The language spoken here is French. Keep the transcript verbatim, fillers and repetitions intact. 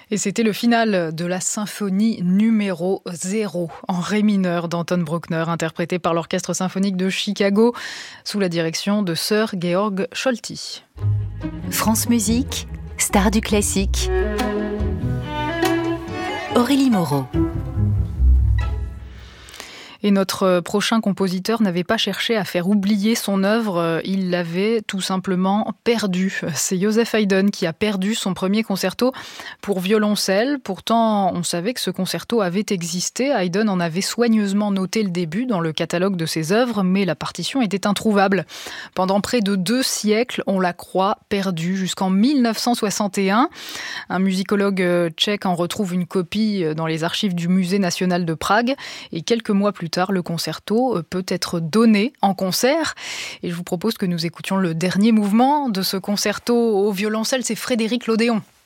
Et c'était le final de la symphonie numéro zéro en ré mineur d'Anton Bruckner, interprété par l'Orchestre symphonique de Chicago sous la direction de Sir Georg Scholti. France Musique, star du classique. Aurélie Moreau. Et notre prochain compositeur n'avait pas cherché à faire oublier son œuvre, il l'avait tout simplement perdu. C'est Joseph Haydn qui a perdu son premier concerto pour violoncelle. Pourtant, on savait que ce concerto avait existé. Haydn en avait soigneusement noté le début dans le catalogue de ses œuvres, mais la partition était introuvable. Pendant près de deux siècles, on la croit perdue, jusqu'en mille neuf cent soixante et un. Un musicologue tchèque en retrouve une copie dans les archives du Musée national de Prague, et quelques mois plus tard, le concerto peut être donné en concert. Et je vous propose que nous écoutions le dernier mouvement de ce concerto au violoncelle, c'est Frédéric Lodéon.